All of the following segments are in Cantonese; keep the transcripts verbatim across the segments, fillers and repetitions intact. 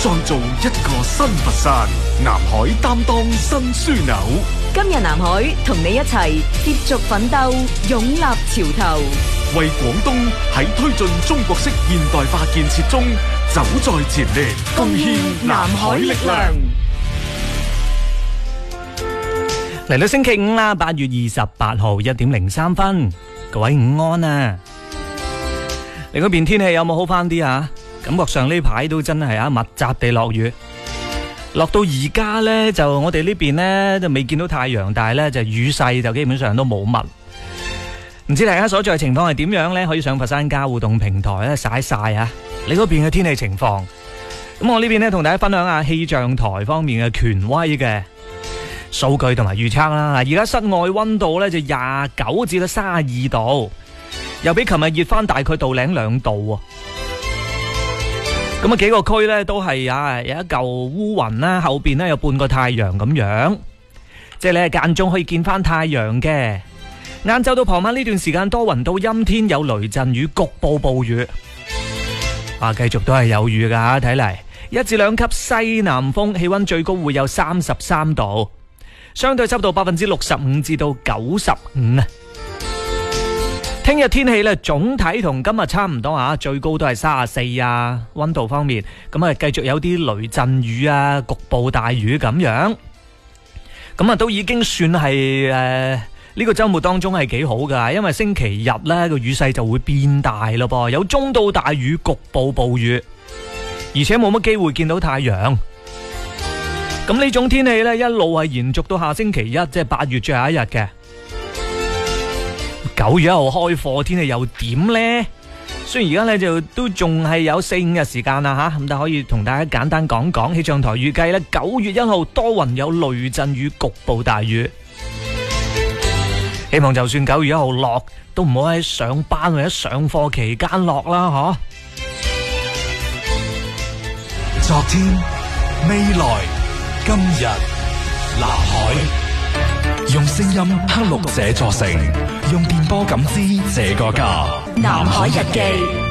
再造一個新佛山。南海擔當新樞紐， 今日南海同你一齊接續奮鬥，勇立潮頭， 為廣東喺推進中國式現代化建設中走在前列，貢獻南海力量。 嚟到星期五啦，八月二十八號一點零三分，各位午安啊！你嗰邊天氣有冇好翻啲啊？感覺上呢排都真係啊，密集地落雨，落到而家呢，就我哋呢邊呢，就未見到太陽，但係呢，就雨勢就基本上都冇乜。唔知大家所在情況係點樣呢？可以上佛山家互動平台咧曬曬啊！你嗰邊嘅天氣情況，咁我呢邊呢，同大家分享下氣象台方面嘅權威嘅數據同埋預測啦。而家室外溫度呢，就廿九至到三十二度，又比琴日熱翻大概度零兩度。咁啊，幾個區呢，都係啊有一嚿烏雲啦，後邊呢有半個太陽咁樣，即係你係間中可以見翻太陽嘅。晏晝到傍晚呢段時間多雲到陰天，有雷陣雨，局部暴雨。啊，繼續都係有雨噶，睇嚟一至兩級西南風，氣溫最高會有三十三度，相對濕度百分之六十五至到九十五啊。聽日天氣咧，總體同今日差唔多啊，最高都係三十四啊。溫度方面，咁啊繼續有啲雷陣雨啊，局部大雨咁樣。咁啊都已經算係誒呢個周末當中係幾好噶，因為星期日咧個雨勢就會變大咯噃，有中到大雨，局部暴雨，而且冇乜機會見到太陽。咁呢種天氣咧一路係延續到下星期一，即係八月最後一日嘅。九月一號開課，天氣又點呢？雖然而家咧就都仲係有四五日時間啦吓，咁但可以同大家簡單講講氣象台預計咧，九月一號多雲有雷陣雨，局部大雨。希望就算九月一號落，都唔好喺上班或者上課期間落啦，嗬。 昨天、未來、今日，南海。用聲音刻錄這座城，用電波感知這個家。 南海日記。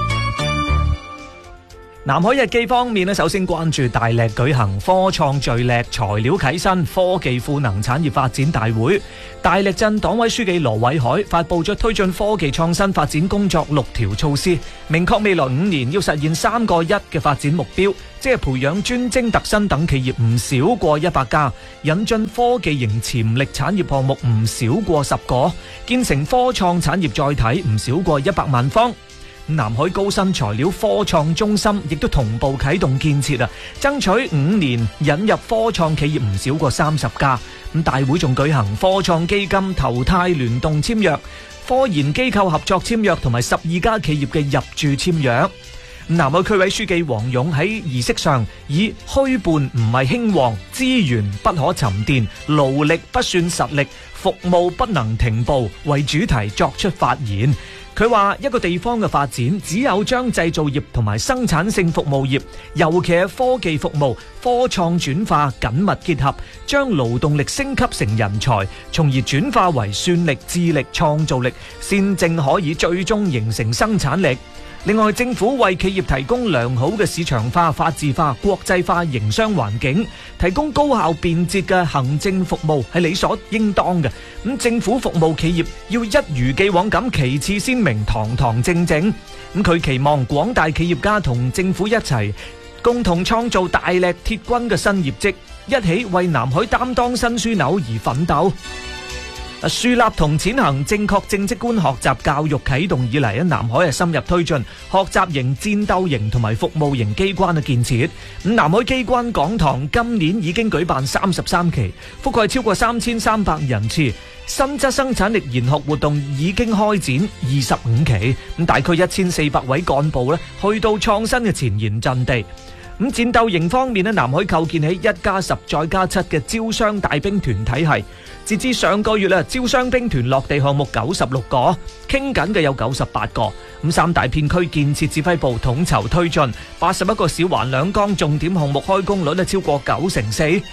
南海日記方面咧，首先關注大瀝舉行科創聚瀝材料啟新科技賦能產業發展大會。大瀝鎮黨委書記羅偉海發佈咗推進科技創新發展工作六條措施，明確未來五年要實現三個一嘅發展目標，即係培養專精特新等企業唔少過一百家，引進科技型潛力產業項目唔少過十個，建成科創產業載體唔少過一百萬方。南海高新材料科創中心亦都同步啟動建設啊，爭取五年引入科創企業唔少過三十家。咁大會仲舉行科創基金投貸聯動簽約、科研機構合作簽約同埋十二家企業嘅入駐簽約。南海區委書記王勇喺儀式上以虛伴唔係興旺，資源不可沉澱，勞力不算實力，服務不能停步為主題作出發言。佢話一個地方嘅發展，只有將製造業同埋生產性服務業，尤其係科技服務、科創轉化緊密結合，將勞動力升級成人才，從而轉化為算力、智力、創造力，先正可以最終形成生產力。另外，政府為企業提供良好嘅市場化、法治化、國際化營商環境，提供高效便捷嘅行政服務係理所應當嘅。咁政府服務企業要一如既往咁旗幟鮮明、堂堂正正。咁佢期望廣大企業家同政府一齊，共同創造大瀝鐵軍嘅新業績，一起為南海擔當新樞紐而奮鬥。樹立同踐行正確政績觀學習教育啟動以嚟，喺南海係深入推進學習型、戰鬥型同埋服務型機關嘅建設。咁南海機關講堂今年已經舉辦三十三期，覆蓋超過三千三百人次。新質生產力研學活動已經開展二十五期，咁大概一千四百位幹部咧去到創新嘅前沿陣地。咁戰鬥型方面咧，南海構建起一加十再加七嘅招商大兵團體系。截至上個月咧，招商兵團落地項目九十六個，傾緊嘅有九十八個。咁三大片區建設指揮部統籌推進，八十一個小環兩江重點項目開工率咧超過九成四。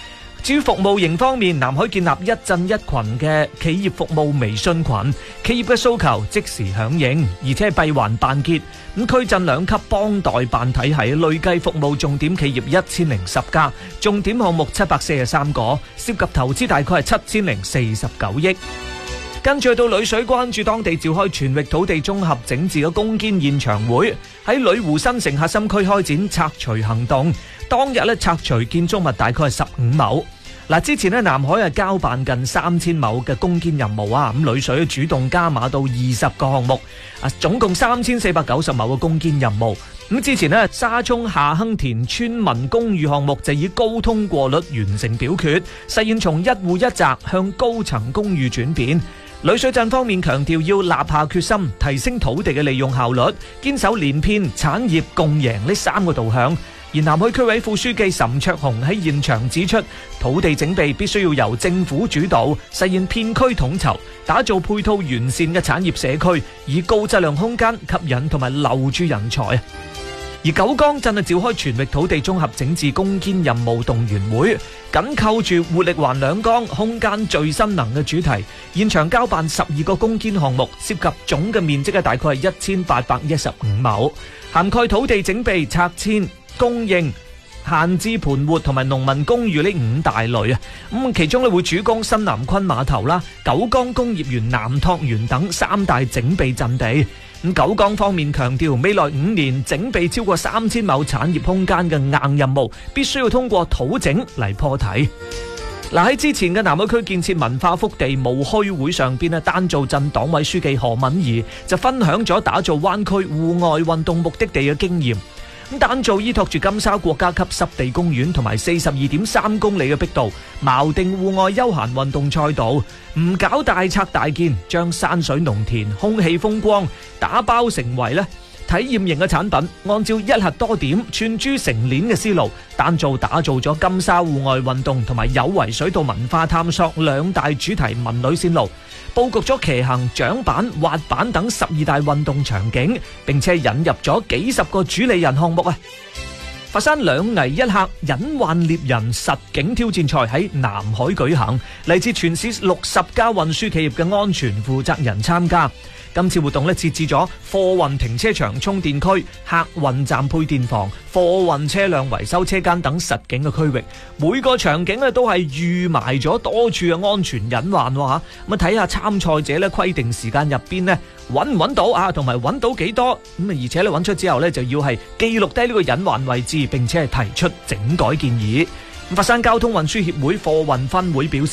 至於服務型方面，南海建立一鎮一群嘅企業服務微信群，企業嘅訴求即時響應，而且係閉環辦結。咁區鎮兩級幫代辦體系，累計服務重點企業一千零十家，重點項目七百四十三個，涉及投資大概係七千零四十九億。跟住到呂水，關注當地召開全域土地綜合整治嘅攻堅現場會，喺呂湖新城核心區開展拆除行動。當日咧拆除建築物大概係十五畝。嗱，之前咧南海係交辦近三千畝嘅攻堅任務啊，咁呂水主動加碼到二十個項目，啊，總共三千四百九十畝嘅攻堅任務。咁之前咧沙涌下坑田村民公寓項目就以高通過率完成表決，實現從一戶一宅向高層公寓轉變。呂水鎮方面強調要立下決心，提升土地嘅利用效率，堅守連片、產業共贏呢三個導向。而南海區委副書記岑卓雄喺現場指出，土地整備必須要由政府主導，實現片區統籌，打造配套完善嘅產業社區，以高質量空間吸引同埋留住人才。而九江鎮啊召開全域土地綜合整治攻堅任務動員會，緊扣住活力環兩江空間聚新能嘅主題，現場交辦十二個攻堅項目，涉及總嘅面積嘅大概係一千八百一十五畝，涵蓋土地整備、拆遷、供應、閒置盤活同埋農民公寓呢五大類啊。咁其中咧會主攻新南昆碼頭啦、九江工業園、南拓園等三大整備陣地。咁九江方面強調，未來五年整備超過三千畝產業空間嘅硬任務，必須要通過土整嚟破題。嗱，喺之前嘅南海區建設文化福地務虛會上邊咧，丹灶鎮黨委書記何敏儀就分享咗打造灣區戶外運動目的地嘅經驗。咁丹灶依託住金沙國家級濕地公園同埋四十二點三公里嘅碧道，錨定戶外休閒運動賽道，唔搞大拆大建，將山水農田、空氣風光打包成為咧體驗型嘅產品，按照一核多點、串珠成鏈嘅思路，丹灶打造咗金沙戶外運動同埋有為水道文化探索兩大主題文旅線路，佈局咗騎行、槳板、滑板等十二大運動場景，並且引入咗幾十個主理人項目啊！佛山兩危一客隱患獵人實景挑戰賽喺南海舉行，嚟自全市六十家運輸企業嘅安全負責人參加。今次活動咧設置咗貨運停車場、充電區、客運站配電房、貨運車輛維修車間等實景嘅區域，每個場景咧都係預埋咗多處嘅安全隱患喎嚇。咁啊睇下參賽者咧規定時間入邊咧揾唔揾到啊，同埋揾到幾多咁啊，而且咧揾出之後咧就要係記錄低呢個隱患位置，並且係提出整改建議。佛山交通運輸協會貨運分會表示，